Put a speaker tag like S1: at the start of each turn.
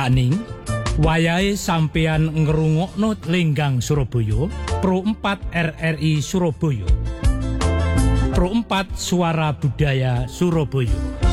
S1: Daning wayahe sampeyan ngrungokno Lenggang Surabaya, Pro 4 RRI Surabaya. Pro 4 Suara Budaya Surabaya.